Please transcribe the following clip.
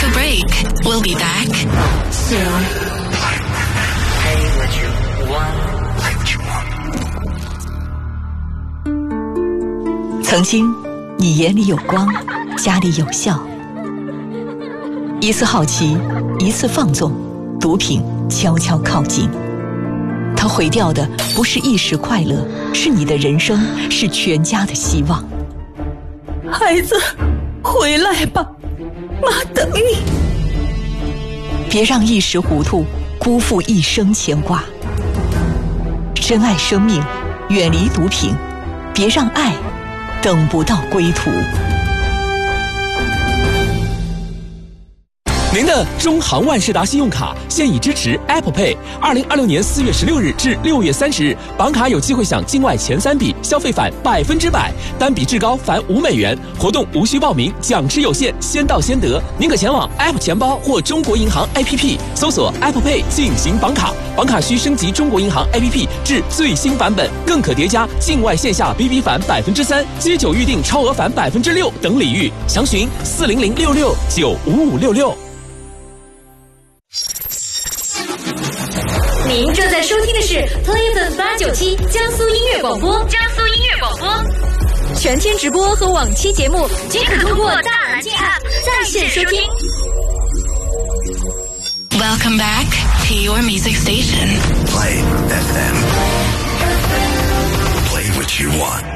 a break. We'll be back soon. Play what you want. Play what you want. 曾经，你眼里有光，家里有笑。一次好奇，一次放纵，毒品悄悄靠近。它毁掉的不是一时快乐，是你的人生，是全家的希望。 孩子，回来吧，妈等你。 别让一时糊涂辜负一生牵挂。珍爱生命，远离毒品，别让爱等不到归途。 您的中航万事达信用卡现已支持 Apple Pay。2026年4月16日至6月30日，绑卡有机会享境外前3笔消费返100%，单笔至高返5美元。活动无需报名，奖池有限，先到先得。您可前往 App 钱包或中国银行 APP 搜索 Apple Pay 进行绑卡，绑卡需升级中国银行 APP 至最新版本，更可叠加境外线下 BB 返3%、街酒预订超额返6%等礼遇。详询40066955566。 您正在收听的是 Play FM897江苏音乐广播，全天直播和往期节目均可通过大蓝鲸 App 在线收听。 Welcome back to your music station. Play FM. Play what you want.